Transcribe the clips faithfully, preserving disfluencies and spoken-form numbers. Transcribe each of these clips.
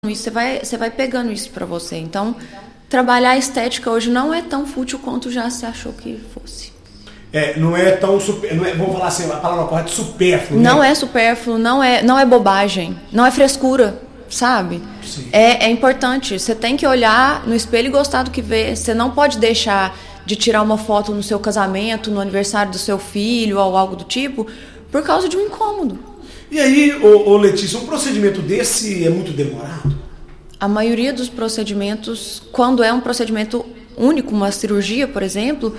isso, você vai, você vai pegando isso para você. Então, trabalhar a estética hoje não é tão fútil quanto já se achou que fosse. É, não é tão super, não é, vamos falar assim, a palavra correta, supérfluo. Não né? é supérfluo, não é, não é bobagem, não é frescura, sabe? É, é importante, você tem que olhar no espelho e gostar do que vê. Você não pode deixar de tirar uma foto no seu casamento, no aniversário do seu filho ou algo do tipo, por causa de um incômodo. E aí, ô, ô Letícia, um procedimento desse é muito demorado? A maioria dos procedimentos, quando é um procedimento único, uma cirurgia, por exemplo,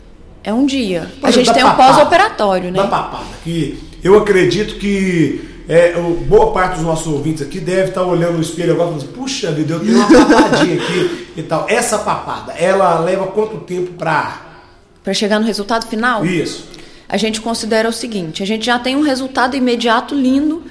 é um dia. Por a exemplo, gente tem um pós-operatório, né? Da papada, que eu acredito que é, boa parte dos nossos ouvintes aqui deve estar olhando no espelho agora e falando assim, puxa vida, eu tenho uma papadinha aqui e tal. Essa papada, ela leva quanto tempo para... Para chegar no resultado final? Isso. A gente considera o seguinte, a gente já tem um resultado imediato lindo.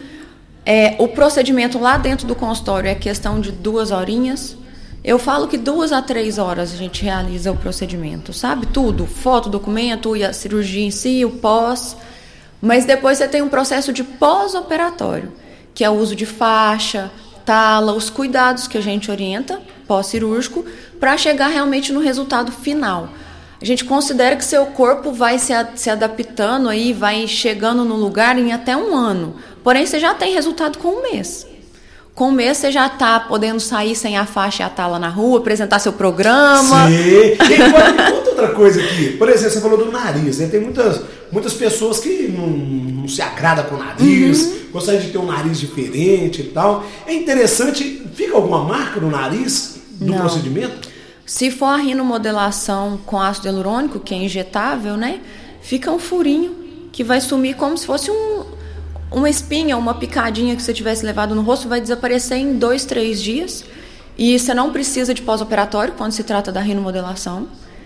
É, o procedimento lá dentro do consultório é questão de duas horinhas. Eu falo que duas a três horas a gente realiza o procedimento, sabe? Tudo, foto, documento, e a cirurgia em si, o pós. Mas depois você tem um processo de pós-operatório, que é o uso de faixa, tala, os cuidados que a gente orienta, pós-cirúrgico, para chegar realmente no resultado final. A gente considera que seu corpo vai se, a, se adaptando aí, vai chegando no lugar em até um ano. Porém, você já tem resultado com um mês. Com um mês você já está podendo sair sem a faixa e a tala na rua, apresentar seu programa. Sim. E agora me conta outra coisa aqui. Por exemplo, você falou do nariz, né? Tem muitas, muitas pessoas que não, não se agradam com o nariz, uhum. gostariam de ter um nariz diferente e tal. É interessante, fica alguma marca no nariz do não. procedimento? Se for a rinomodelação com ácido hialurônico, que é injetável, né? Fica um furinho que vai sumir como se fosse um... uma espinha, uma picadinha que você tivesse levado no rosto, vai desaparecer em dois, três dias. E você não precisa de pós-operatório quando se trata da rinomodelação.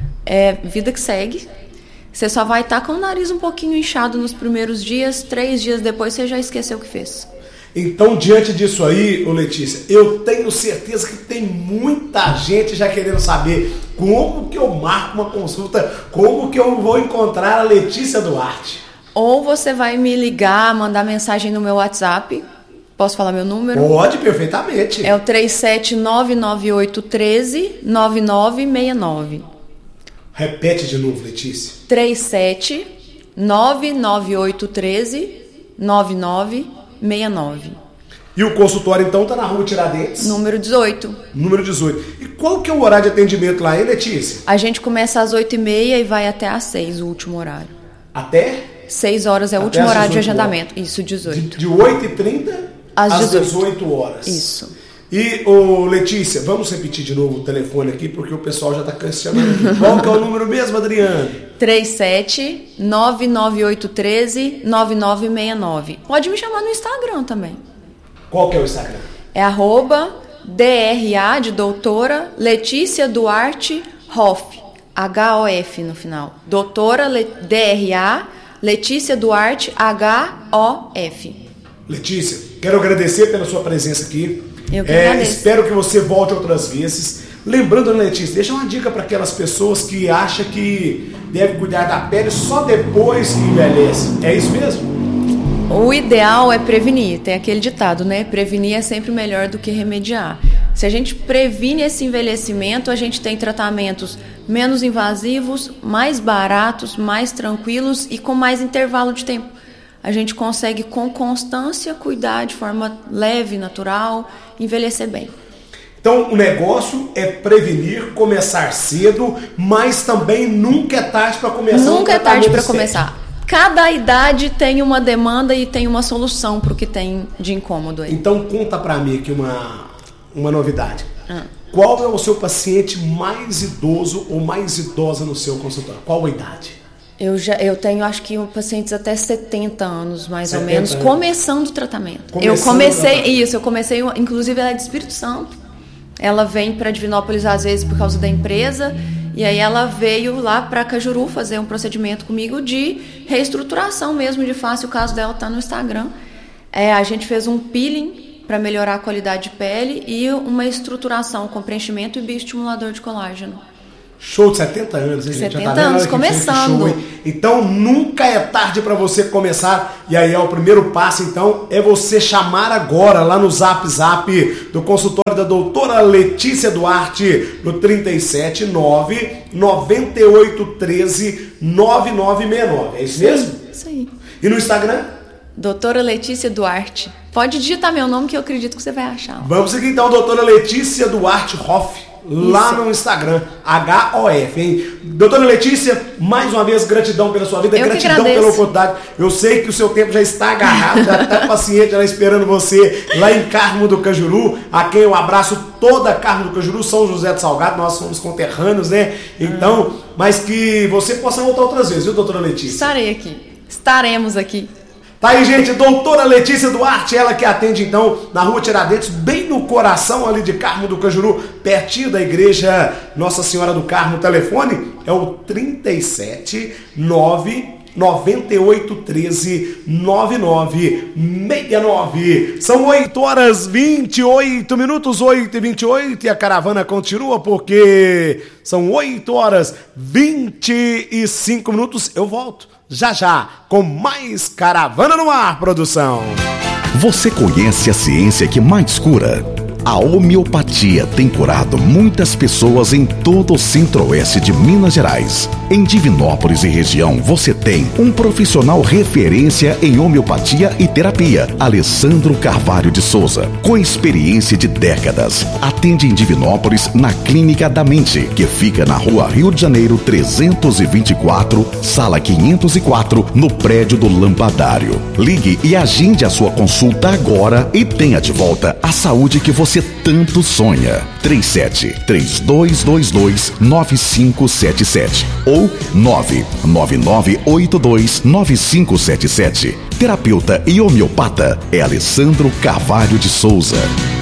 É vida que segue. Você só vai estar com o nariz um pouquinho inchado nos primeiros dias, três dias depois você já esqueceu o que fez. Então, diante disso aí, ô Letícia, eu tenho certeza que tem muita gente já querendo saber como que eu marco uma consulta, como que eu vou encontrar a Letícia Duarte. Ou você vai me ligar, mandar mensagem no meu WhatsApp. Posso falar meu número? Pode, perfeitamente. É o três sete nove nove oito um três nove nove seis nove. Repete de novo, Letícia. três sete nove nove oito um três nove nove seis nove. E o consultório, então, está na Rua Tiradentes? Número dezoito. Número dezoito. E qual que é o horário de atendimento lá, hein, Letícia? A gente começa às oito e meia e vai até às seis, o último horário. Até? seis horas é o último horário de agendamento. Horas. Isso, dezoito. De, de oito e trinta às, às dezoito horas. Isso. E, ô, Letícia, vamos repetir de novo o telefone aqui, porque o pessoal já está questionando. Qual que é o número mesmo, Adriano? três sete nove nove oito um três nove nove seis nove. Pode me chamar no Instagram também. Qual que é o Instagram? É arroba D R A de doutora Letícia Duarte Hoff. H O F no final. Doutora Le- D R A Letícia Duarte H O F. Letícia, quero agradecer pela sua presença aqui. Eu que é, agradeço. Espero que você volte outras vezes. Lembrando, Letícia, deixa uma dica para aquelas pessoas que acham que deve cuidar da pele só depois que envelhece. É isso mesmo? O ideal é prevenir. Tem aquele ditado, né? Prevenir é sempre melhor do que remediar. Se a gente previne esse envelhecimento, a gente tem tratamentos menos invasivos, mais baratos, mais tranquilos e com mais intervalo de tempo. A gente consegue, com constância, cuidar de forma leve, natural, envelhecer bem. Então, o negócio é prevenir, começar cedo, mas também nunca é tarde para começar. Nunca é tarde para começar. Cada idade tem uma demanda e tem uma solução para o que tem de incômodo aí. Então, conta para mim aqui uma, uma novidade. Ah. Qual é o seu paciente mais idoso ou mais idosa no seu consultório? Qual a idade? Eu, já, eu tenho, acho que, pacientes até setenta anos, mais ou menos, anos. começando o tratamento. Começando eu comecei, tratamento. isso, eu comecei, inclusive ela é de Espírito Santo. Ela vem para Divinópolis, às vezes, por causa da empresa. E aí ela veio lá para Cajuru fazer um procedimento comigo de reestruturação mesmo de face. O caso dela está no Instagram. É, a gente fez um peeling para melhorar a qualidade de pele e uma estruturação com preenchimento e bioestimulador de colágeno. Show de setenta anos, hein, gente? setenta anos, começando. Show, então, nunca é tarde para você começar. E aí é o primeiro passo, então, é você chamar agora lá no Zap Zap do consultório da doutora Letícia Duarte, no trinta e sete, nove, noventa e oito, treze, nove nove seis nove. É isso mesmo? Isso aí. E no Instagram? Doutora Letícia Duarte. Pode digitar meu nome que eu acredito que você vai achar. Vamos seguir então, doutora Letícia Duarte Hoff, lá Isso. no Instagram, H O F, hein? Doutora Letícia, mais uma vez, gratidão pela sua vida, eu gratidão pela oportunidade. Eu sei que o seu tempo já está agarrado, já está paciente, já esperando você lá em Carmo do Cajuru, a quem eu abraço toda a Carmo do Cajuru, São José do Salgado, nós somos conterrâneos, né? Então, hum. mas que você possa voltar outras vezes, viu, doutora Letícia? Estarei aqui, estaremos aqui. Tá aí, gente, doutora Letícia Duarte, ela que atende, então, na Rua Tiradentes, bem no coração ali de Carmo do Cajuru, pertinho da igreja Nossa Senhora do Carmo. O telefone é o trinta e sete, nove, noventa e oito, treze, nove nove seis nove. São oito horas e vinte e oito minutos, oito e vinte e oito, e a caravana continua porque são oito horas e vinte e cinco minutos. Eu volto já já com mais Caravana no Ar, produção. Você conhece a ciência que mais cura? A homeopatia tem curado muitas pessoas em todo o centro-oeste de Minas Gerais. Em Divinópolis e região, você tem um profissional referência em homeopatia e terapia, Alessandro Carvalho de Souza, com experiência de décadas. Atende em Divinópolis na Clínica da Mente, que fica na Rua Rio de Janeiro trezentos e vinte e quatro, sala quinhentos e quatro, no prédio do Lampadário. Ligue e agende a sua consulta agora e tenha de volta a saúde que você tanto sonha. três sete três dois dois dois nove cinco sete sete ou nove nove nove oito dois nove cinco sete sete. Terapeuta e homeopata é Alessandro Carvalho de Souza.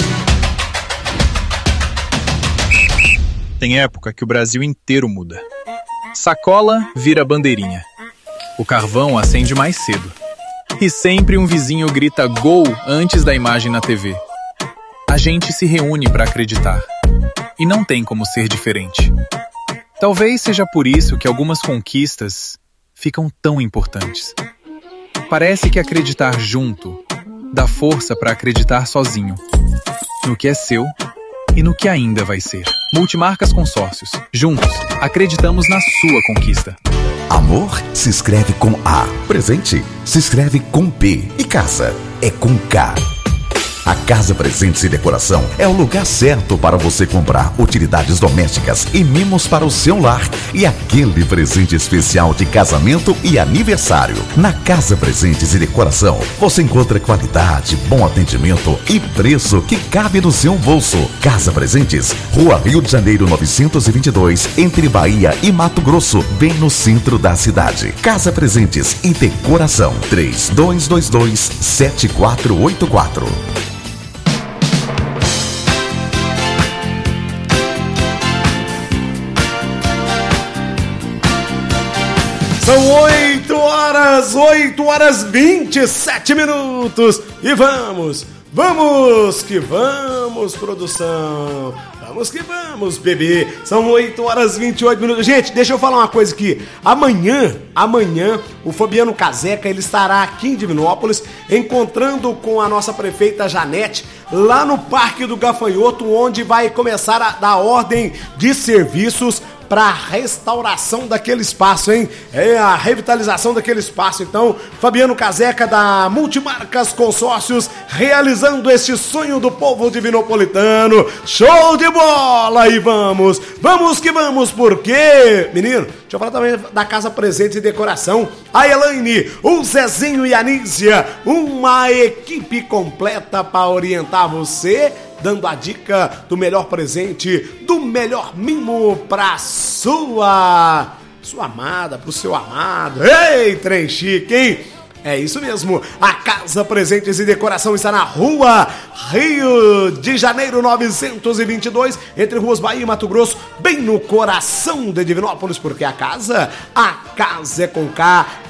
Tem época que o Brasil inteiro muda. Sacola vira bandeirinha. O carvão acende mais cedo. E sempre um vizinho grita gol antes da imagem na T V. A gente se reúne para acreditar. E não tem como ser diferente. Talvez seja por isso que algumas conquistas ficam tão importantes. Parece que acreditar junto dá força para acreditar sozinho. No que é seu e no que ainda vai ser. Multimarcas Consórcios. Juntos, acreditamos na sua conquista. Amor se escreve com A. Presente se escreve com P. E casa é com K. A Casa Presentes e Decoração é o lugar certo para você comprar utilidades domésticas e mimos para o seu lar e aquele presente especial de casamento e aniversário. Na Casa Presentes e Decoração, você encontra qualidade, bom atendimento e preço que cabe no seu bolso. Casa Presentes, Rua Rio de Janeiro novecentos e vinte e dois, entre Bahia e Mato Grosso, bem no centro da cidade. Casa Presentes e Decoração, três dois dois dois, sete quatro oito quatro. São oito horas, oito horas vinte e sete minutos. E vamos, vamos que vamos, produção. Vamos que vamos, bebê. São oito horas e vinte e oito minutos. Gente, deixa eu falar uma coisa aqui. Amanhã, amanhã, o Fabiano Caseca, ele estará aqui em Divinópolis, encontrando com a nossa prefeita Janete, lá no Parque do Gafanhoto, onde vai começar a dar ordem de serviços para a restauração daquele espaço, hein? É a revitalização daquele espaço. Então, Fabiano Caseca da Multimarcas Consórcios, realizando este sonho do povo divinopolitano. Show de bola! E vamos, vamos que vamos, porque, menino, deixa eu falar também da Casa Presentes e Decoração. A Elaine, o Zezinho e a Nízia, uma equipe completa para orientar você, dando a dica do melhor presente, do melhor mimo pra sua, sua amada, pro seu amado. Ei, trem chique, hein? É isso mesmo, a Casa Presentes e Decoração está na Rua Rio de Janeiro novecentos e vinte e dois, entre Ruas Bahia e Mato Grosso, bem no coração de Divinópolis, porque a casa, a casa é com K,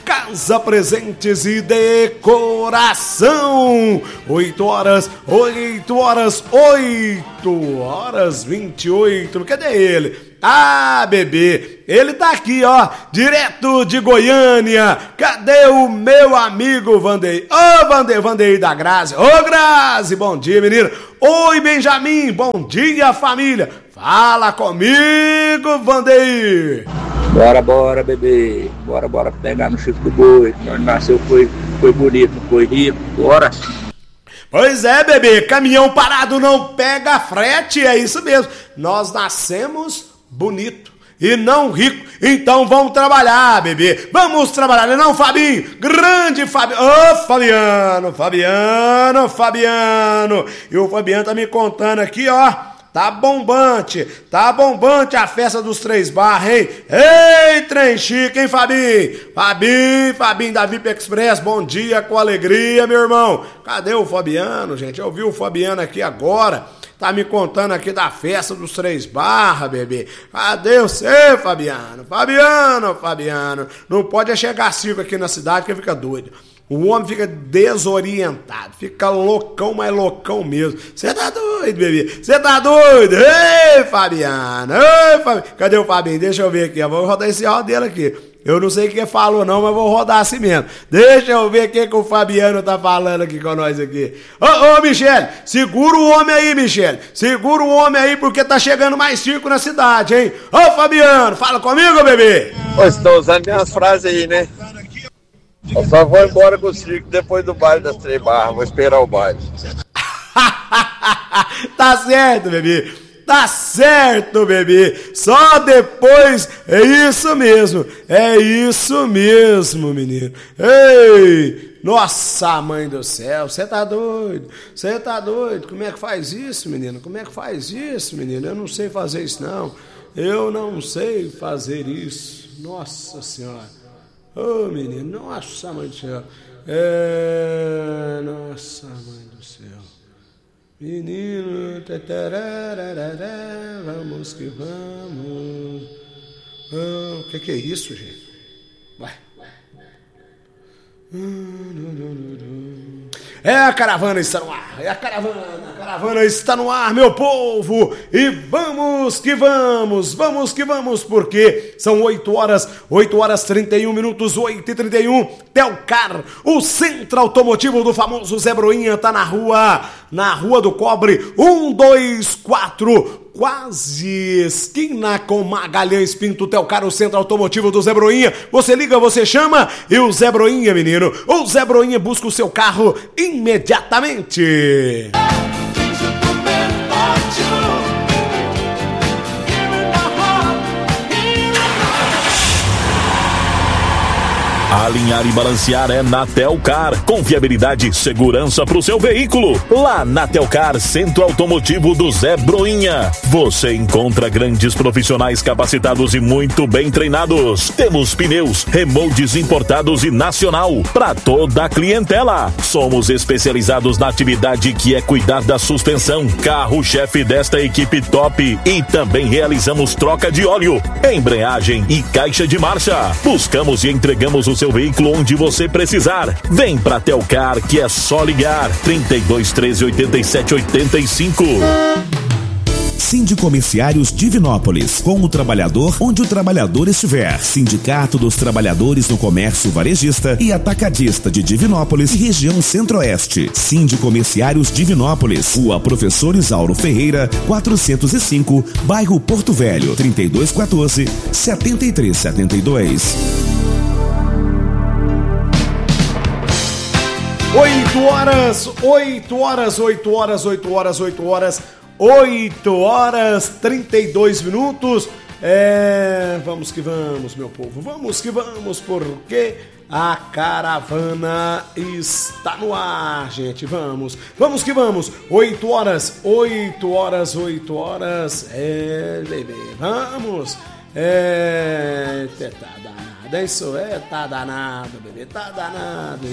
Casa Presentes e Decoração. oito horas, oito horas, oito horas, vinte e oito. Cadê ele? Ah, bebê, ele tá aqui, ó, direto de Goiânia. Cadê o meu amigo Vandeir? Ô, oh, Vandeir, Vandeir da Grazi. Ô, oh, Grazi, bom dia, menino. Oi, Benjamin, bom dia, família. Fala comigo, Vandeir. Bora, bora, bebê. Bora, bora pegar no chifre do boi. Nós nasceu, foi, foi bonito, não foi rico. Bora. Pois é, bebê, caminhão parado não pega frete, é isso mesmo. Nós nascemos bonito e não rico, então vamos trabalhar, bebê. Vamos trabalhar, não, Fabinho? Grande Fabiano. Ô, Fabiano, Fabiano, Fabiano. E o Fabiano tá me contando aqui, ó. Tá bombante, tá bombante a festa dos Três Barras, hein? Ei, trem chique, hein, Fabinho? Fabinho, Fabinho da V I P Express, bom dia com alegria, meu irmão. Cadê o Fabiano, gente? Eu vi o Fabiano aqui agora, tá me contando aqui da festa dos Três Barras, bebê. Cadê você, Fabiano? Fabiano, Fabiano. Não pode chegar circo aqui na cidade que fica doido. O homem fica desorientado, fica loucão, mas loucão mesmo. Você tá doido, bebê? Você tá doido? Ei, Fabiano! Ei, Fabiano! Cadê o Fabinho? Deixa eu ver aqui, eu vou rodar esse áudio dele aqui. Eu não sei o que falou não, mas vou rodar assim mesmo. Deixa eu ver o que, que o Fabiano tá falando aqui com nós aqui. Ô, ô, Michele, segura o homem aí, Michele. Segura o homem aí, porque tá chegando mais circo na cidade, hein? Ô, Fabiano, fala comigo, bebê. Ô, estão usando minhas frases aí, né? Eu só vou embora com o circo depois do baile das Três Barras. Vou esperar o baile. Tá certo, bebê. Tá certo, bebê. Só depois. É isso mesmo. É isso mesmo, menino. Ei! Nossa, mãe do céu. Você tá doido? Você tá doido? Como é que faz isso, menino? Como é que faz isso, menino? Eu não sei fazer isso, não. Eu não sei fazer isso. Nossa Senhora. Ô, oh, menino, nossa, mãe do céu. É, nossa, mãe do céu. Menino, vamos que vamos. O oh, que, que é isso, gente? Vai. É a caravana está no ar, é a caravana, a caravana está no ar, meu povo, e vamos que vamos, vamos que vamos, porque são oito horas, oito horas trinta e um minutos, oito e trinta e um, Telcar, o centro automotivo do famoso Zé Broinha, tá na rua, na Rua do Cobre, um dois quatro, quase esquina com Magalhães Pinto. Telcar, o centro automotivo do Zé Broinha. Você liga, você chama e o Zé Broinha, menino, o Zé Broinha busca o seu carro imediatamente. Alinhar e balancear é na Telcar. Confiabilidade e segurança para o seu veículo. Lá na Telcar, Centro Automotivo do Zé Broinha. Você encontra grandes profissionais capacitados e muito bem treinados. Temos pneus, remoldes importados e nacional para toda a clientela. Somos especializados na atividade que é cuidar da suspensão, carro-chefe desta equipe top. E também realizamos troca de óleo, embreagem e caixa de marcha. Buscamos e entregamos o seu veículo onde você precisar. Vem pra Telcar, que é só ligar. trinta e dois, treze, oitenta e sete, oitenta e cinco. Sindicomerciários Divinópolis, com o trabalhador onde o trabalhador estiver. Sindicato dos Trabalhadores no Comércio Varejista e Atacadista de Divinópolis e região Centro-Oeste. Sindicomerciários Divinópolis, Rua Professor Isauro Ferreira, quatrocentos e cinco, bairro Porto Velho, trinta e dois, quatorze, setenta e três, setenta e dois. oito horas, oito horas, oito horas, oito horas, oito horas, oito horas, trinta e dois minutos. É, vamos que vamos, meu povo, vamos que vamos, porque a caravana está no ar, gente. Vamos, vamos que vamos. oito horas, oito horas, oito horas. É, bebê, vamos. É, tá danado, isso é, tá danado, bebê, tá danado.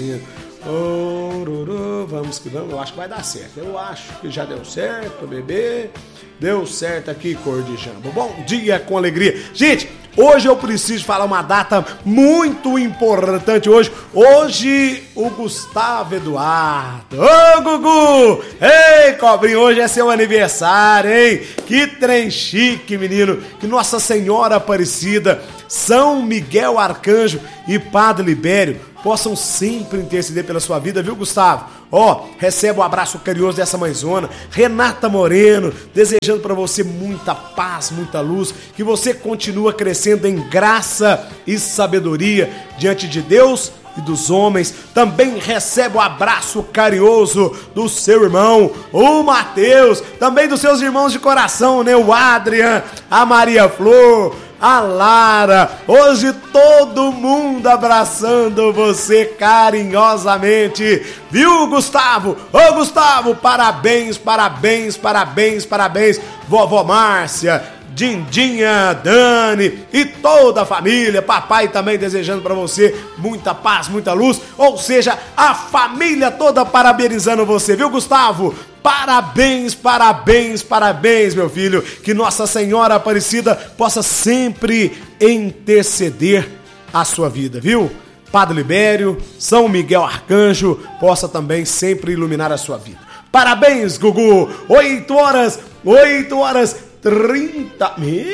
Oh, vamos que vamos, eu acho que vai dar certo. Eu acho que já deu certo, bebê. Deu certo aqui, cor de jambo. Bom dia com alegria. Gente, Hoje eu preciso falar uma data muito importante hoje. Hoje o Gustavo Eduardo. Ô, Gugu! Ei, Cobrinho, hoje é seu aniversário, hein? Que trem chique, menino. Que Nossa Senhora Aparecida, São Miguel Arcanjo e Padre Libério possam sempre interceder pela sua vida, viu, Gustavo? Ó, oh, receba o abraço carinhoso dessa mãezona, Renata Moreno, desejando para você muita paz, muita luz, que você continue crescendo em graça e sabedoria diante de Deus e dos homens. Também recebe o abraço carinhoso do seu irmão, o Matheus, também dos seus irmãos de coração, né? O Adrian, a Maria Flor, a Lara, hoje todo mundo abraçando você carinhosamente, viu, Gustavo? Ô, Gustavo, parabéns, parabéns, parabéns, parabéns, vovó Márcia, Dindinha, Dani e toda a família, papai também desejando pra você muita paz, muita luz, ou seja, a família toda parabenizando você, viu, Gustavo? Parabéns, parabéns, parabéns, meu filho, que Nossa Senhora Aparecida possa sempre interceder a sua vida, viu? Padre Libério, São Miguel Arcanjo, possa também sempre iluminar a sua vida. Parabéns, Gugu! oito horas, oito horas, trinta...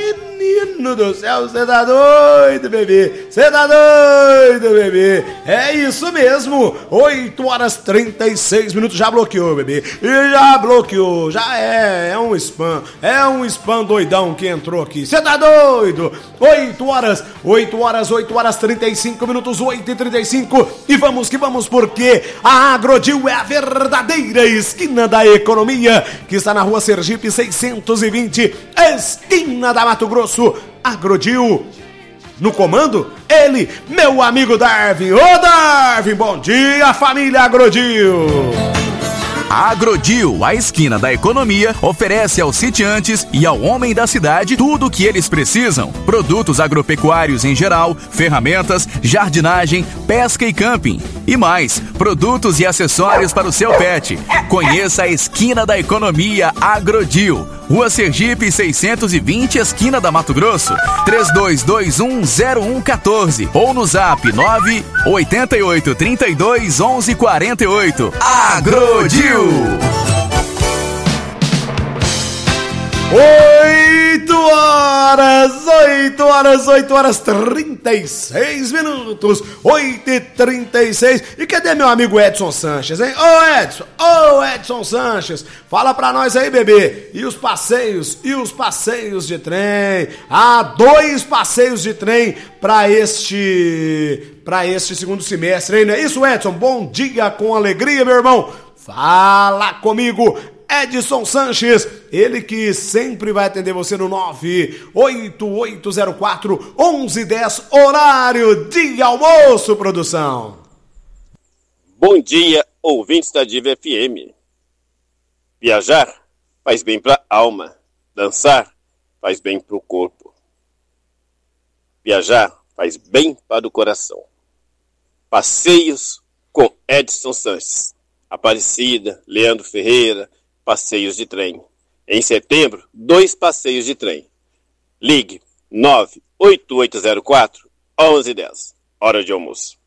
Menino do céu, você tá doido, bebê? Você tá doido, bebê? É isso mesmo, oito horas trinta e seis minutos, já bloqueou, bebê. E já bloqueou, já é, é um spam, é um spam doidão que entrou aqui. Você tá doido? oito horas, oito horas, oito horas trinta e cinco minutos, oito e trinta e cinco. E vamos que vamos, porque a Agrodil é a verdadeira esquina da economia, que está na rua Sergipe seiscentos e vinte, esquina da Mato Grosso. Agrodil, no comando, ele, meu amigo Darwin. Ô, Darwin, bom dia, família Agrodil. A Agrodil, a esquina da economia, oferece aos sitiantes e ao homem da cidade tudo o que eles precisam. Produtos agropecuários em geral, ferramentas, jardinagem, pesca e camping. E mais, produtos e acessórios para o seu pet. Conheça a esquina da economia Agrodil. Rua Sergipe seiscentos e vinte, esquina da Mato Grosso. três dois dois um zero um um quatro ou no zap nove oito oito, três dois, onze, quarenta e oito. Agrodil. Oito horas, oito horas, oito horas, trinta e seis minutos, oito e trinta e seis. E cadê meu amigo Edson Sanches, hein? Ô Edson, ô Edson Sanches, fala pra nós aí, bebê. E os passeios, e os passeios de trem? Há dois passeios de trem pra este, pra este segundo semestre, hein? Não é isso, Edson? Bom dia com alegria, meu irmão. Fala comigo, Edson Sanches, ele que sempre vai atender você no nove oito oito zero quatro, onze dez, horário de almoço, produção. Bom dia, ouvintes da Diva F M. Viajar faz bem para a alma, dançar faz bem para o corpo. Viajar faz bem para o coração. Passeios com Edson Sanches, Aparecida, Leandro Ferreira, passeios de trem. Em setembro, dois passeios de trem. Ligue nove oito oito zero quatro, onze dez. Hora de almoço.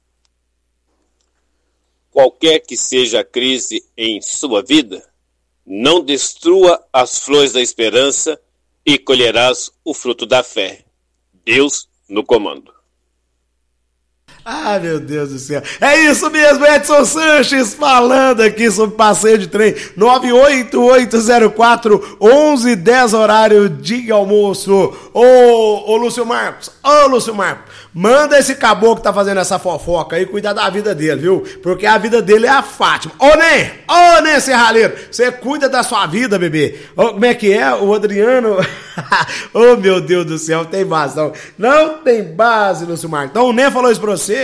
Qualquer que seja a crise em sua vida, não destrua as flores da esperança e colherás o fruto da fé. Deus no comando. Ah, meu Deus do céu. É isso mesmo, Edson Sanches falando aqui sobre passeio de trem. nove oito oito zero quatro, onze dez, horário de almoço. Ô, ô Lúcio Marcos, ô Lúcio Marcos, manda esse caboclo que tá fazendo essa fofoca aí cuidar da vida dele, viu? Porque a vida dele é a Fátima. Ô, Nê, ô, Nê Serralheiro, você cuida da sua vida, bebê. Ô, como é que é? O Adriano... Ô, meu Deus do céu, tem base não. Não tem base, Lúcio Marcos. Então o Nê falou isso pra você,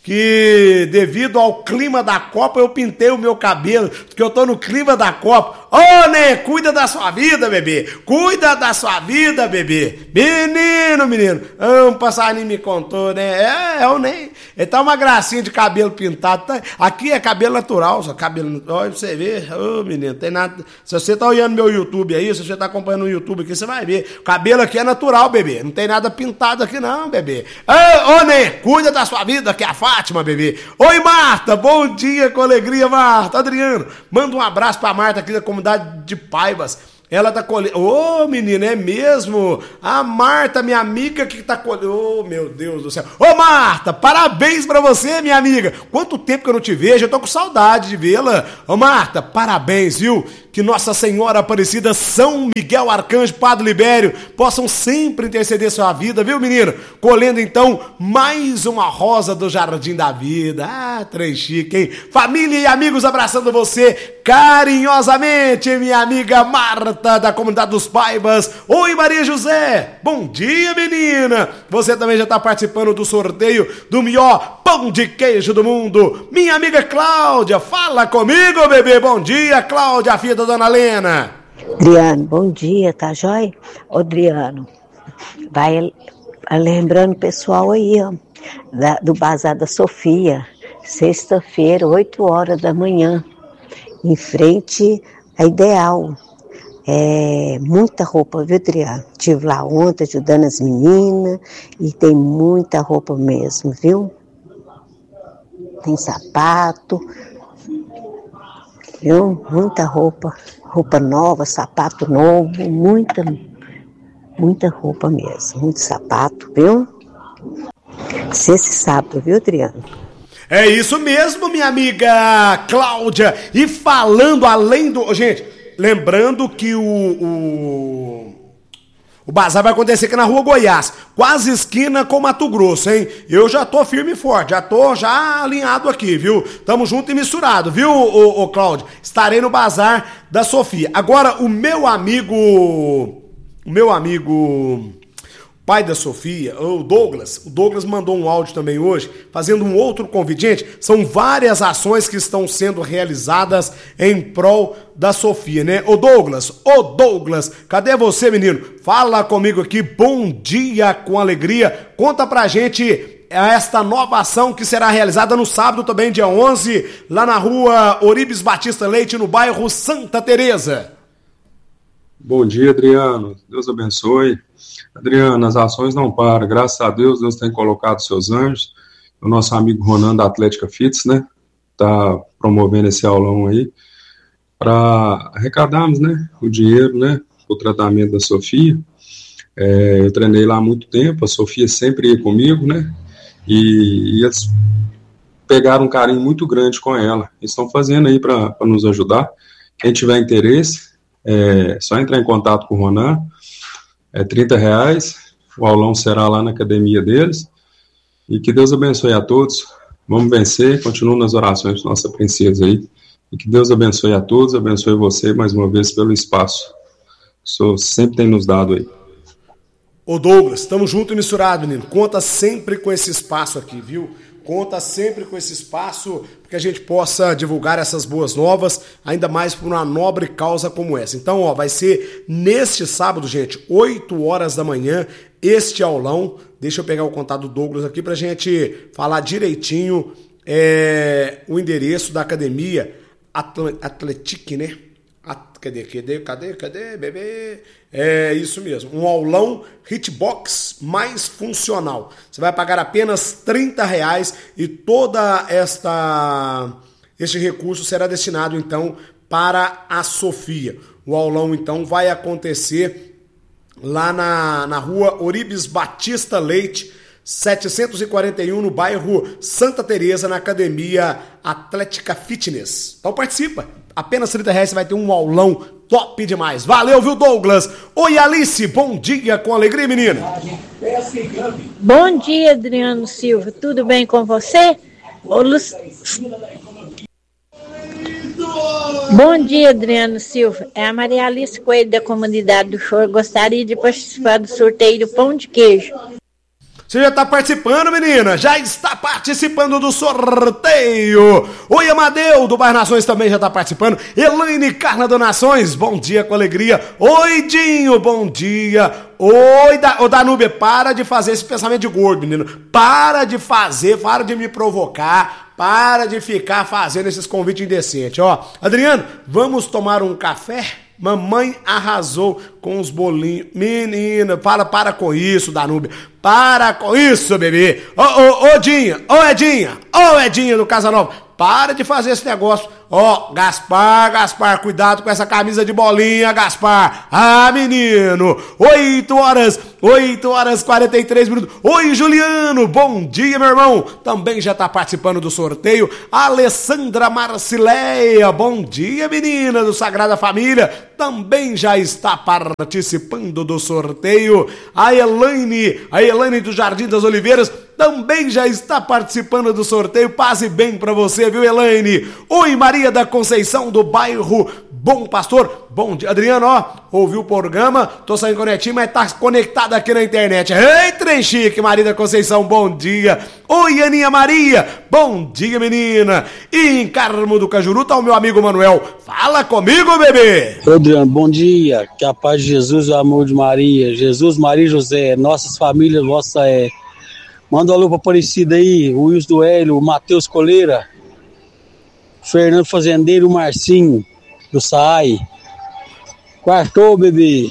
que devido ao clima da Copa eu pintei o meu cabelo, porque eu tô no clima da Copa. Ô, Ney, cuida da sua vida, bebê. Cuida da sua vida, bebê. Menino, menino. Ah, um passarinho me contou, né? É, é o Ney. Ele tá uma gracinha de cabelo pintado. Tá? Aqui é cabelo natural, só cabelo. Olha pra você ver. Ô, menino, tem nada. Se você tá olhando meu YouTube aí, se você tá acompanhando o YouTube aqui, você vai ver. O cabelo aqui é natural, bebê. Não tem nada pintado aqui, não, bebê. Ô, ô, Ney, cuida da sua vida, que é a Fátima, bebê. Oi, Marta. Bom dia, com alegria, Marta. Adriano, manda um abraço pra Marta aqui da comunidade de Paibas. Ela tá colhendo. Ô, oh, menina, é mesmo? A Marta, minha amiga, que tá colhendo. Ô, oh, meu Deus do céu. Ô, oh, Marta, parabéns pra você, minha amiga. Quanto tempo que eu não te vejo, eu tô com saudade de vê-la. Ô, oh, Marta, parabéns, viu? Que Nossa Senhora Aparecida, São Miguel Arcanjo, Padre Libério, possam sempre interceder sua vida, viu, menino? Colhendo, então, mais uma rosa do Jardim da Vida. Ah, trem chique, hein? Família e amigos abraçando você carinhosamente, minha amiga Marta, da comunidade dos Paibas. Oi, Maria José. Bom dia, menina. Você também já está participando do sorteio do melhor pão de queijo do mundo. Minha amiga Cláudia, fala comigo, bebê. Bom dia, Cláudia, filha da Dona Lena. Adriano, bom dia, tá jóia? Ô, Adriano, vai lembrando o pessoal aí, ó, da, do Bazar da Sofia, sexta-feira, oito horas da manhã, em frente à Ideal. É, muita roupa, viu, Adriano? Estive lá ontem ajudando as meninas e tem muita roupa mesmo, viu? Tem sapato, viu? Muita roupa, roupa nova, sapato novo, muita, muita roupa mesmo, muito sapato, viu? Sexta e sábado, viu, Adriano? É isso mesmo, minha amiga Cláudia. E falando além do... Gente, lembrando que o... o... O bazar vai acontecer aqui na Rua Goiás, quase esquina com Mato Grosso, hein? Eu já tô firme e forte, já tô já alinhado aqui, viu? Tamo junto e misturado, viu, ô, ô Cláudio? Estarei no Bazar da Sofia. Agora, o meu amigo... O meu amigo... pai da Sofia, o Douglas, o Douglas mandou um áudio também hoje, fazendo um outro convite. Gente, são várias ações que estão sendo realizadas em prol da Sofia, né? Ô Douglas, ô Douglas, cadê você, menino? Fala comigo aqui, bom dia com alegria, conta pra gente esta nova ação que será realizada no sábado também, dia onze, lá na rua Oribes Batista Leite, no bairro Santa Teresa. Bom dia, Adriano, Deus abençoe. Adriano, as ações não param, graças a Deus, Deus tem colocado seus anjos. O nosso amigo Ronan da Atlética Fitness, né, tá promovendo esse aulão aí, para arrecadarmos, né, o dinheiro, né, o tratamento da Sofia. É, eu treinei lá há muito tempo, a Sofia sempre ia comigo, né, e, e eles pegaram um carinho muito grande com ela. Eles estão fazendo aí para nos ajudar. Quem tiver interesse, é só entrar em contato com o Ronan. É trinta reais, o aulão será lá na academia deles, e que Deus abençoe a todos, vamos vencer, continuo nas orações de nossa princesa aí, e que Deus abençoe a todos, abençoe você mais uma vez pelo espaço, que o Senhor sempre tem nos dado aí. Ô Douglas, estamos junto e misturado, menino, conta sempre com esse espaço aqui, viu? Conta sempre com esse espaço para que a gente possa divulgar essas boas novas, ainda mais por uma nobre causa como essa. Então, ó, vai ser neste sábado, gente, oito horas da manhã, este aulão. Deixa eu pegar o contato do Douglas aqui para a gente falar direitinho é, o endereço da academia Atletique, né? Cadê, cadê, cadê, cadê, bebê? É isso mesmo, um aulão hitbox mais funcional. Você vai pagar apenas trinta reais e toda esta este recurso será destinado, então, para a Sofia. O aulão, então, vai acontecer lá na, na rua Oribes Batista Leite, setecentos e quarenta e um, no bairro Santa Teresa, na academia Atlética Fitness. Então participa! Apenas trinta reais você vai ter um aulão top demais. Valeu, viu, Douglas? Oi, Alice, bom dia com alegria, menina. Bom dia, Adriano Silva. Tudo bem com você? Ô, Lu... Bom dia, Adriano Silva. É a Maria Alice Coelho da comunidade do Choro. Gostaria de participar do sorteio do pão de queijo. Você já tá participando, menina? Já está participando do sorteio. Oi, Amadeu, do Bairro Nações também já tá participando. Elaine Carla do Nações, bom dia com alegria. Oi, Dinho, bom dia. Oi, da, ô Danúbia, para de fazer esse pensamento de gordo, menino. Para de fazer, para de me provocar. Para de ficar fazendo esses convites indecentes, ó. Adriano, vamos tomar um café? Mamãe arrasou com os bolinhos. Menina, para, para com isso, Danúbia. Para com isso, bebê. Ô, ô, ô, Dinha, ô, Edinha, ô, Edinha do Casanova. Para de fazer esse negócio. Ó, Gaspar, Gaspar, cuidado com essa camisa de bolinha, Gaspar. Ah, menino. oito horas, oito horas e quarenta e três minutos. Oi, Juliano, bom dia, meu irmão. Também já tá participando do sorteio. Alessandra Marcileia, bom dia, menina do Sagrada Família. Também já está participando do sorteio. A Elaine, a Elaine do Jardim das Oliveiras, também já está participando do sorteio. Paz e bem pra você, viu, Elaine? Oi, Maria da Conceição, do bairro Bom Pastor. Bom dia, Adriano, ó, ouviu o programa, tô saindo conectinho, mas tá conectado aqui na internet. Ei, trem chique, Maria da Conceição, bom dia. Oi, Aninha Maria, bom dia, menina. E em Carmo do Cajuru tá o meu amigo Manuel. Fala comigo, bebê. Adriano, bom dia, que a paz de Jesus e o amor de Maria, Jesus, Maria e José, nossas famílias, vossa é... Manda um alô pra Aparecida aí, o Wilson do Hélio, o Matheus Coleira, Fernando Fazendeiro, o Marcinho, do S A I. Quartou, bebê.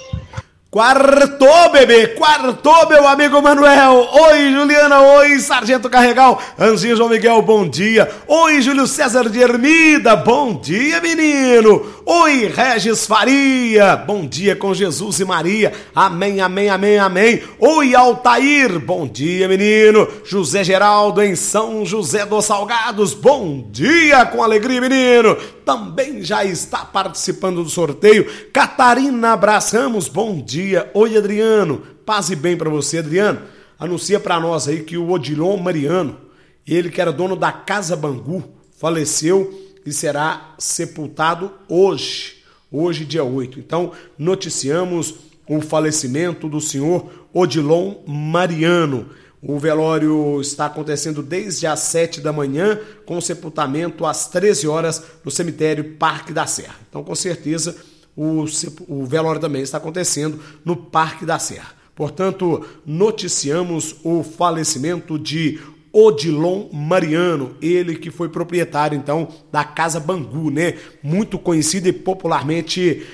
Quartou, bebê, quartou, meu amigo Manuel. Oi, Juliana, oi, Sargento Carregal. Anzinho João Miguel, bom dia. Oi, Júlio César de Ermida, bom dia, menino. Oi, Regis Faria, bom dia com Jesus e Maria. Amém, amém, amém, amém. Oi, Altair, bom dia, menino. José Geraldo em São José dos Salgados, bom dia com alegria, menino. Também já está participando do sorteio. Catarina Brás Ramos, bom dia. Oi, Adriano, paz e bem pra você, Adriano. Anuncia pra nós aí que o Odilon Mariano, ele que era dono da Casa Bangu, faleceu e será sepultado hoje, hoje dia oito. Então, noticiamos o falecimento do senhor Odilon Mariano. O velório está acontecendo desde as sete da manhã, com sepultamento às treze horas no cemitério Parque da Serra. Então, com certeza, o, o velório também está acontecendo no Parque da Serra. Portanto, noticiamos o falecimento de Odilon Mariano, ele que foi proprietário, então, da Casa Bangu, né? Muito conhecida e popularmente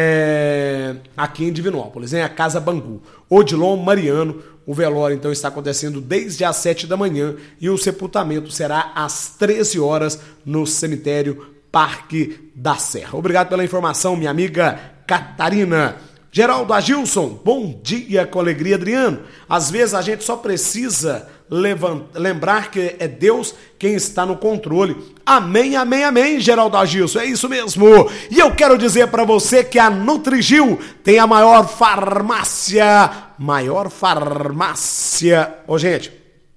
é, aqui em Divinópolis, né? A Casa Bangu. Odilon Mariano, o velório, então, está acontecendo desde as sete da manhã e o sepultamento será às treze horas no cemitério Parque da Serra. Obrigado pela informação, minha amiga Catarina. Geraldo Agilson, bom dia com alegria, Adriano. Às vezes a gente só precisa levant... lembrar que é Deus quem está no controle. Amém, amém, amém, Geraldo Agilson, é isso mesmo. E eu quero dizer para você que a Nutrigil tem a maior farmácia, maior farmácia... Ô, gente,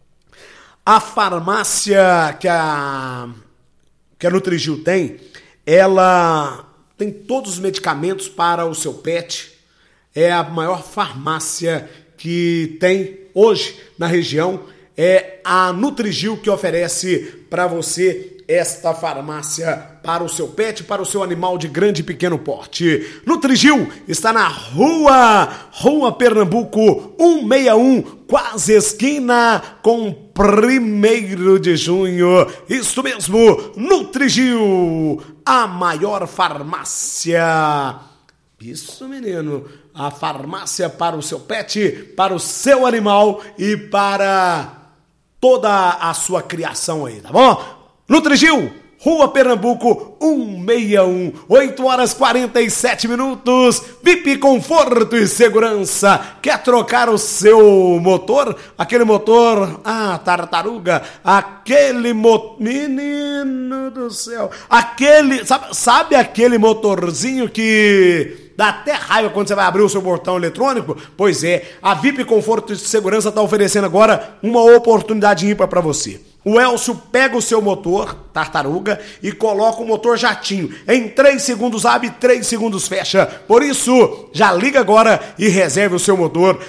a farmácia que a, que a Nutrigil tem, ela tem todos os medicamentos para o seu pet. É a maior farmácia que tem hoje na região. É a Nutrigil que oferece para você esta farmácia para o seu pet, para o seu animal de grande e pequeno porte. Nutrigil está na rua, Rua Pernambuco, cento e sessenta e um, quase esquina com primeiro de junho. Isso mesmo, Nutrigil, a maior farmácia. Isso, menino. A farmácia para o seu pet, para o seu animal e para toda a sua criação aí, tá bom? Nutrigil, Rua Pernambuco, cento e sessenta e um, oito horas e quarenta e sete minutos. V I P Conforto e Segurança. Quer trocar o seu motor? Aquele motor, ah, tartaruga, aquele motor, menino do céu, aquele, sabe, sabe aquele motorzinho que... dá até raiva quando você vai abrir o seu portão eletrônico? Pois é, a V I P Conforto e Segurança está oferecendo agora uma oportunidade ímpar para você. O Elcio pega o seu motor, tartaruga, e coloca o motor jatinho. Em três segundos abre, três segundos fecha. Por isso, já liga agora e reserve o seu motor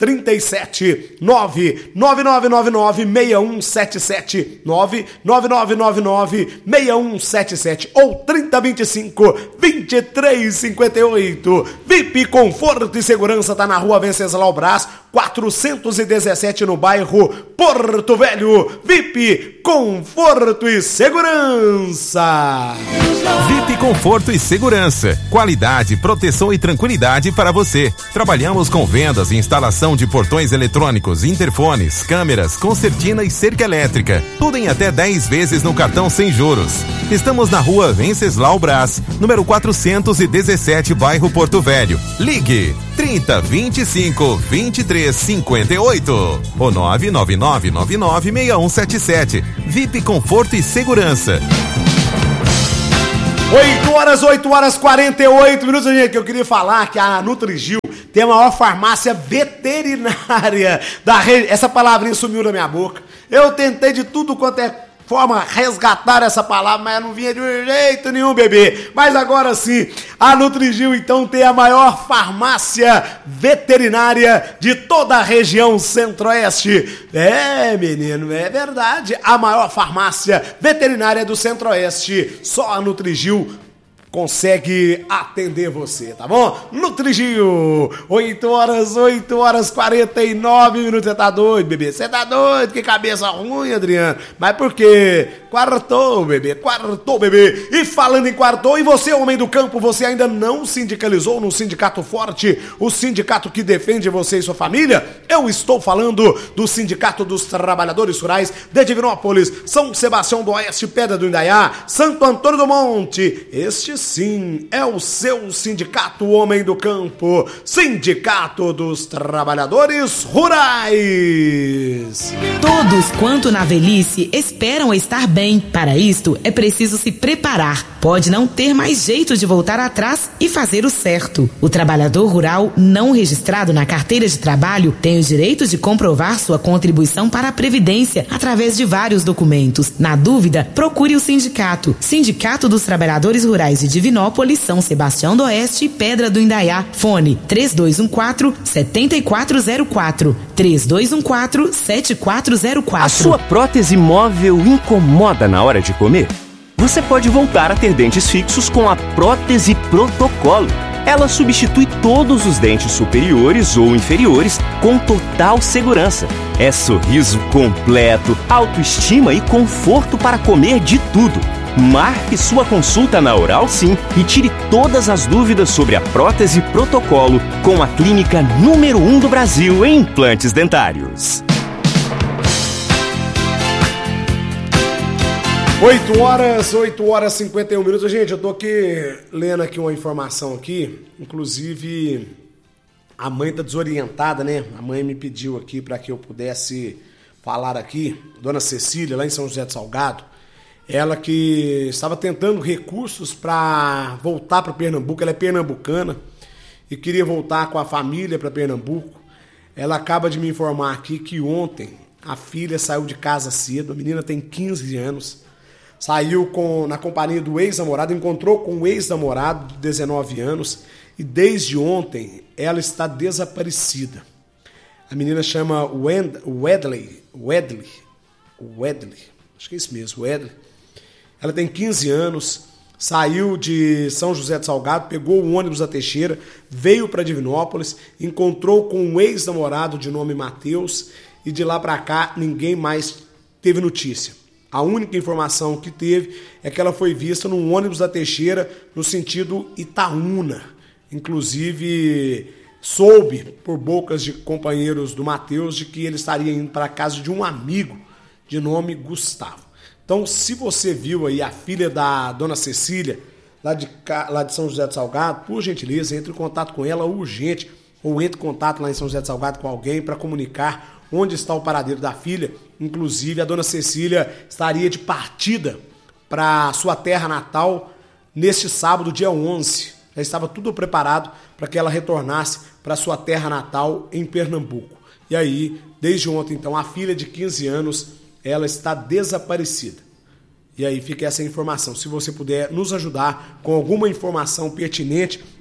trinta e sete, nove nove nove nove nove seis um sete sete, nove nove nove nove nove seis um sete sete ou trinta e vinte e cinco, vinte e três cinquenta e oito. V I P Conforto e Segurança tá na rua Venceslau Brás, quatrocentos e dezessete no bairro Porto Velho. V I P Conforto e Segurança. V I P Conforto e Segurança. Qualidade, proteção e tranquilidade para você. Trabalhamos com vendas e instalação de portões eletrônicos, interfones, câmeras, concertina e cerca elétrica. Tudo em até dez vezes no cartão sem juros. Estamos na rua Venceslau Brás, número quatrocentos e dezessete, bairro Porto Velho. Ligue trinta, vinte e cinco, vinte e três, cinquenta e oito ou nove nove nove nove nove seis um sete sete. V I P Conforto e Segurança. oito horas, oito horas e quarenta e oito minutos, gente, que eu queria falar que a Nutrigil tem a maior farmácia veterinária da rede. Essa palavrinha sumiu da minha boca. Eu tentei de tudo quanto é forma resgatar essa palavra, mas não vinha de jeito nenhum, bebê. Mas agora sim, a Nutrigil então tem a maior farmácia veterinária de toda a região centro-oeste. É, menino, é verdade. A maior farmácia veterinária do centro-oeste. Só a Nutrigil consegue atender você, tá bom? Nutrigil, oito horas, oito horas, quarenta e nove minutos. Você tá doido, bebê? Você tá doido? Que cabeça ruim, Adriano. Mas por quê? Quartou, bebê, quartou, bebê. E falando em quartou, e você, homem do campo, você ainda não sindicalizou no Sindicato Forte, o sindicato que defende você e sua família? Eu estou falando do Sindicato dos Trabalhadores Rurais de Divinópolis, São Sebastião do Oeste, Pedra do Indaiá, Santo Antônio do Monte. Este sim, é o seu sindicato, homem do campo, Sindicato dos Trabalhadores Rurais. Todos quanto na velhice esperam estar bem. Para isto é preciso se preparar. Pode não ter mais jeito de voltar atrás e fazer o certo. O trabalhador rural não registrado na carteira de trabalho tem o direito de comprovar sua contribuição para a Previdência através de vários documentos. Na dúvida, procure o sindicato. Sindicato dos Trabalhadores Rurais de Divinópolis, São Sebastião do Oeste e Pedra do Indaiá. Fone três dois um quatro, sete quatro zero quatro. três dois um quatro, sete quatro zero quatro. A sua prótese móvel incomoda na hora de comer? Você pode voltar a ter dentes fixos com a prótese Protocolo. Ela substitui todos os dentes superiores ou inferiores com total segurança. É sorriso completo, autoestima e conforto para comer de tudo. Marque sua consulta na Oral Sim e tire todas as dúvidas sobre a prótese Protocolo com a clínica número um do Brasil em implantes dentários. oito horas, oito horas e cinquenta e um minutos. Gente, eu tô aqui lendo aqui uma informação aqui, inclusive a mãe tá desorientada, né? A mãe me pediu aqui para que eu pudesse falar aqui, Dona Cecília, lá em São José do Salgado, ela que estava tentando recursos para voltar para Pernambuco, ela é pernambucana e queria voltar com a família para Pernambuco. Ela acaba de me informar aqui que ontem a filha saiu de casa cedo, a menina tem quinze anos, saiu com, na companhia do ex-namorado, encontrou com o ex-namorado de dezenove anos e desde ontem ela está desaparecida. A menina chama Wend, Wedley, Wedley, Wedley, acho que é isso mesmo, Wedley. Ela tem quinze anos, saiu de São José do Salgado, pegou o ônibus da Teixeira, veio para Divinópolis, encontrou com um ex-namorado de nome Matheus e de lá para cá ninguém mais teve notícia. A única informação que teve é que ela foi vista num ônibus da Teixeira no sentido Itaúna. Inclusive, soube por bocas de companheiros do Matheus de que ele estaria indo para a casa de um amigo de nome Gustavo. Então, se você viu aí a filha da Dona Cecília, lá de, lá de São José do Salgado, por gentileza, entre em contato com ela urgente, ou entre em contato lá em São José do Salgado com alguém para comunicar onde está o paradeiro da filha. Inclusive, a Dona Cecília estaria de partida para sua terra natal neste sábado, dia onze. Já estava tudo preparado para que ela retornasse para sua terra natal em Pernambuco. E aí, desde ontem, então, a filha de quinze anos, ela está desaparecida. E aí fica essa informação. Se você puder nos ajudar com alguma informação pertinente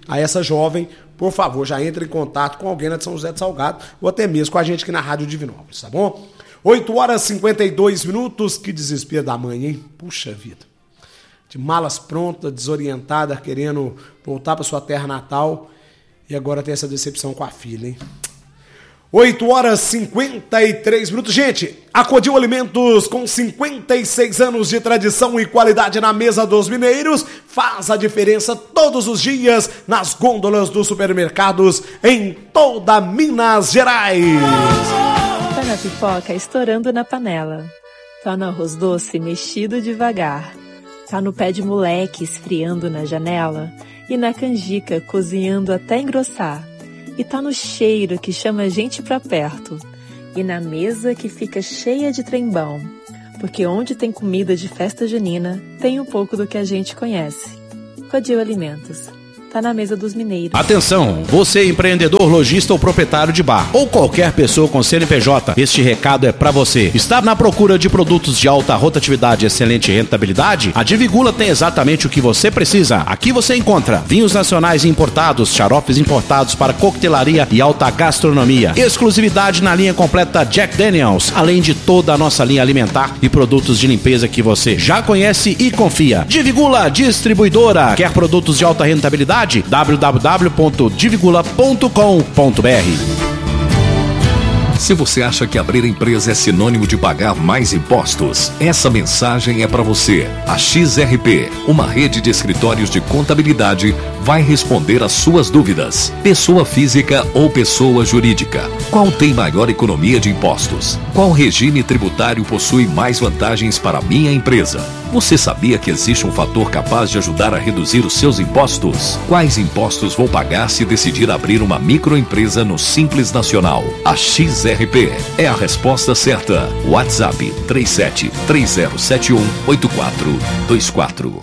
a essa jovem, por favor, já entre em contato com alguém lá de São José do Salgado ou até mesmo com a gente aqui na Rádio Divinópolis, tá bom? oito horas e cinquenta e dois minutos, que desespero da mãe, hein? Puxa vida. De malas prontas, desorientada, querendo voltar para sua terra natal e agora tem essa decepção com a filha, hein? oito horas e cinquenta e três minutos. Gente, a Codil Alimentos, com cinquenta e seis anos de tradição e qualidade na mesa dos mineiros, faz a diferença todos os dias nas gôndolas dos supermercados em toda Minas Gerais. Tá na pipoca estourando na panela. Tá no arroz doce mexido devagar. Tá no pé de moleque esfriando na janela. E na canjica cozinhando até engrossar. E tá no cheiro que chama a gente pra perto. E na mesa que fica cheia de trembão. Porque onde tem comida de festa junina, tem um pouco do que a gente conhece. Codil Alimentos. Tá na mesa dos mineiros. Atenção, você empreendedor, lojista ou proprietário de bar, ou qualquer pessoa com C N P J, este recado é pra você. Está na procura de produtos de alta rotatividade e excelente rentabilidade? A Divigula tem exatamente o que você precisa. Aqui você encontra vinhos nacionais importados, xaropes importados para coquetelaria e alta gastronomia, exclusividade na linha completa Jack Daniels, além de toda a nossa linha alimentar e produtos de limpeza que você já conhece e confia. Divigula Distribuidora. Quer produtos de alta rentabilidade? w w w ponto divigula ponto com ponto b r. Se você acha que abrir empresa é sinônimo de pagar mais impostos, essa mensagem é para você. A X R P, uma rede de escritórios de contabilidade, vai responder às suas dúvidas. Pessoa física ou pessoa jurídica? Qual tem maior economia de impostos? Qual regime tributário possui mais vantagens para a minha empresa? Você sabia que existe um fator capaz de ajudar a reduzir os seus impostos? Quais impostos vou pagar se decidir abrir uma microempresa no Simples Nacional? A X R P é a resposta certa. WhatsApp três sete três zero sete um oito quatro dois quatro.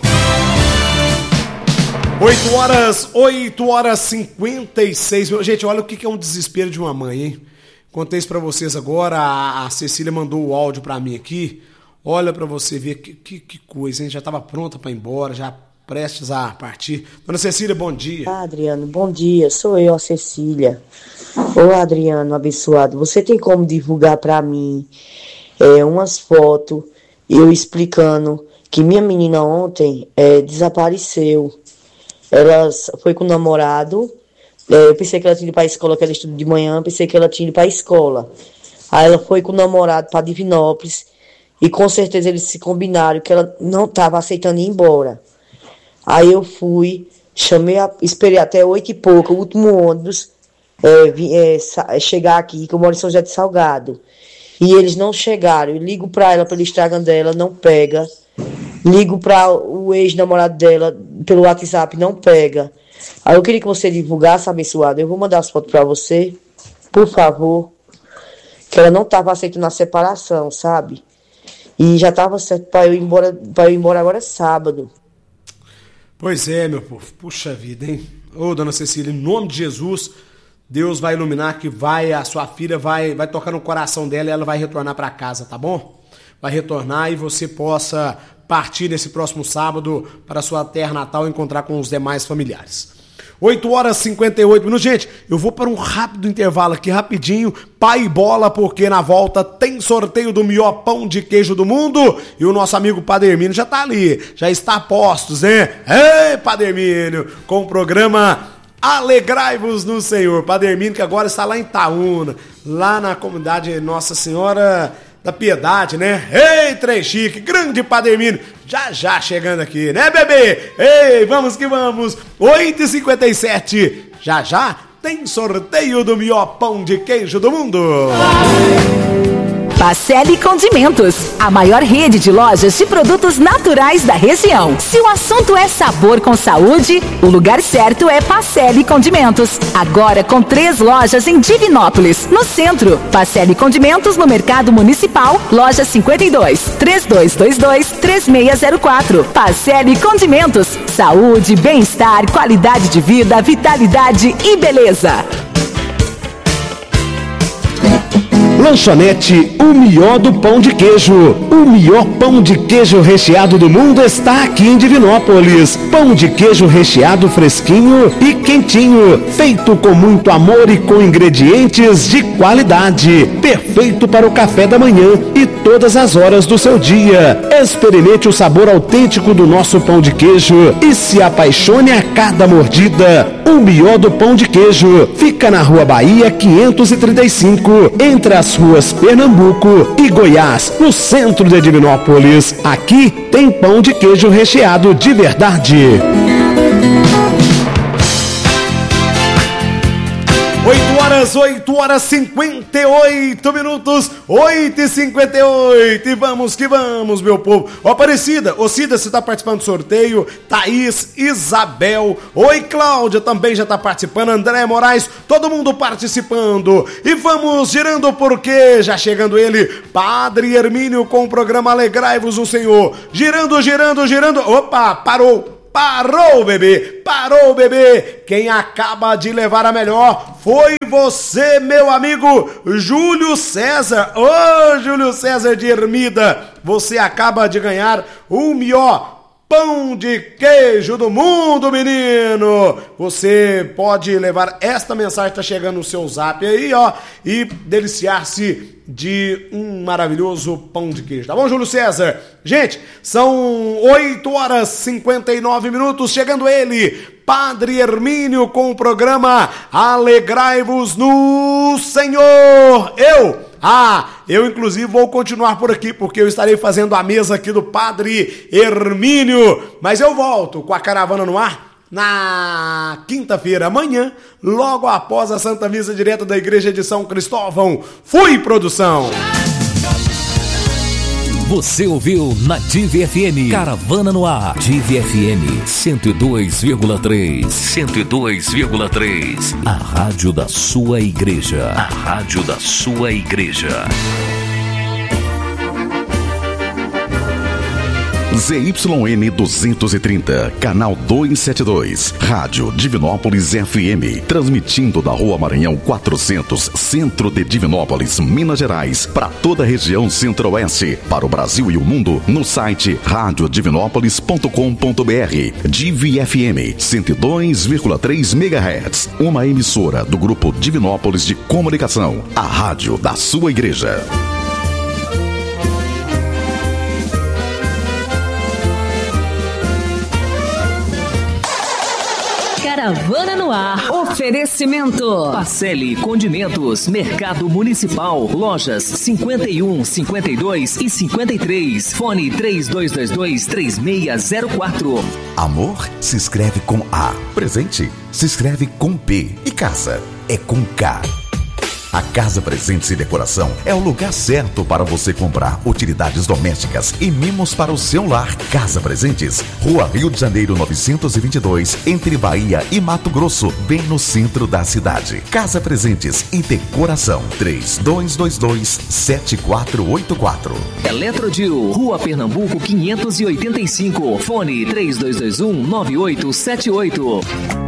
oito horas, oito horas e cinquenta e seis. Gente, olha o que é um desespero de uma mãe, hein? Contei isso pra vocês agora. A Cecília mandou o áudio pra mim aqui. Olha pra você ver que, que, que coisa, hein? Já tava pronta pra ir embora, já prestes a partir. Dona Cecília, bom dia. Ah, Adriano, bom dia. Sou eu, a Cecília. Ô, Adriano, abençoado, você tem como divulgar pra mim é, umas fotos, eu explicando que minha menina ontem é, desapareceu. Ela foi com o namorado. É, eu pensei que ela tinha ido pra escola, que ela estuda de manhã, pensei que ela tinha ido pra escola. Aí ela foi com o namorado pra Divinópolis. E com certeza eles se combinaram que ela não estava aceitando ir embora. Aí eu fui, chamei, a, esperei até oito e pouco, o último ônibus, é, vi, é, chegar aqui, que eu moro em São José de Salgado. E eles não chegaram. Eu ligo pra ela pelo Instagram dela, não pega. Ligo pra o ex-namorado dela pelo WhatsApp, não pega. Aí eu queria que você divulgasse, abençoado. Eu vou mandar as fotos pra você, por favor. Que ela não estava aceitando a separação, sabe? E já estava certo para eu ir embora, para eu ir embora agora sábado. Pois é, meu povo. Puxa vida, hein? Ô, dona Cecília, em nome de Jesus, Deus vai iluminar que vai, a sua filha vai, vai tocar no coração dela e ela vai retornar para casa, tá bom? Vai retornar e você possa partir nesse próximo sábado para a sua terra natal e encontrar com os demais familiares. oito horas e cinquenta e oito minutos. Gente, eu vou para um rápido intervalo aqui, rapidinho. Pai e bola, porque na volta tem sorteio do melhor pão de queijo do mundo. E o nosso amigo Padre Hermínio já tá ali, já está a postos, né? Ei, Padre Hermínio, com o programa Alegrai-vos no Senhor. Padre Hermínio, que agora está lá em Itaúna, lá na comunidade Nossa Senhora da Piedade, né? Ei, trem chique, grande Padre Hermínio, já já chegando aqui, né, bebê? Ei, vamos que vamos, oito e cinquenta e sete, já já tem sorteio do melhor pão de queijo do mundo. Pacelli Condimentos, a maior rede de lojas de produtos naturais da região. Se o assunto é sabor com saúde, o lugar certo é Pacelli Condimentos. Agora com três lojas em Divinópolis, no centro. Pacelli Condimentos no Mercado Municipal, loja cinquenta e dois, três dois dois dois, três seis zero quatro. Pacelli Condimentos, saúde, bem-estar, qualidade de vida, vitalidade e beleza. Lanchonete O Melhor do Pão de Queijo. O melhor pão de queijo recheado do mundo está aqui em Divinópolis. Pão de queijo recheado fresquinho e quentinho, feito com muito amor e com ingredientes de qualidade. Perfeito para o café da manhã e todas as horas do seu dia. Experimente o sabor autêntico do nosso pão de queijo e se apaixone a cada mordida. O melhor do pão de queijo fica na Rua Bahia quinhentos e trinta e cinco, entre as ruas Pernambuco e Goiás, no centro de Divinópolis. Aqui tem pão de queijo recheado de verdade. oito horas, oito horas, cinquenta e oito minutos, oito e cinquenta e oito, e vamos que vamos, meu povo. Ó, Aparecida, ô Cida, você tá participando do sorteio, Thaís, Isabel, oi Cláudia, também já tá participando, André Moraes, todo mundo participando, e vamos girando porque já chegando ele, Padre Hermínio com o programa Alegrai-vos o Senhor, girando, girando, girando, opa, parou. Parou, bebê! Parou, bebê! Quem acaba de levar a melhor foi você, meu amigo Júlio César. Ô, Júlio César de Ermida, você acaba de ganhar o melhor pão de queijo do mundo, menino! Você pode levar esta mensagem que tá chegando no seu zap aí, ó, e deliciar-se de um maravilhoso pão de queijo. Tá bom, Júlio César? Gente, são oito horas e cinquenta e nove minutos, chegando ele, Padre Hermínio, com o programa Alegrai-vos no Senhor. Eu... Ah, eu inclusive vou continuar por aqui, porque eu estarei fazendo a mesa aqui do Padre Hermínio. Mas eu volto com a Caravana no Ar na quinta-feira, amanhã, logo após a Santa Missa direta da Igreja de São Cristóvão. Fui, produção! Você ouviu na Div F M, Caravana no Ar, Div F M cento e dois vírgula três, cento e dois vírgula três, a rádio da sua igreja, a rádio da sua igreja. Z Y N duzentos e trinta, canal duzentos e setenta e dois, Rádio Divinópolis F M, transmitindo da Rua Maranhão quatrocentos, centro de Divinópolis, Minas Gerais, para toda a região centro-oeste, para o Brasil e o mundo, no site rádio divinópolis ponto com ponto b r. Div F M cento e dois vírgula três megahertz, uma emissora do Grupo Divinópolis de Comunicação, a rádio da sua igreja. Caravana no Ar. Oferecimento. Pacelli Condimentos, Mercado Municipal, lojas cinquenta e um, cinquenta e dois e cinquenta e três. Fone três dois dois dois, três seis zero quatro. Amor se escreve com A. Presente se escreve com P. E casa é com K. A Casa Presentes e Decoração é o lugar certo para você comprar utilidades domésticas e mimos para o seu lar. Casa Presentes, Rua Rio de Janeiro novecentos e vinte e dois, entre Bahia e Mato Grosso, bem no centro da cidade. Casa Presentes e Decoração, três dois dois dois, sete quatro oito quatro. Eletrodil, Rua Pernambuco quinhentos e oitenta e cinco, fone três dois dois um, nove oito sete oito.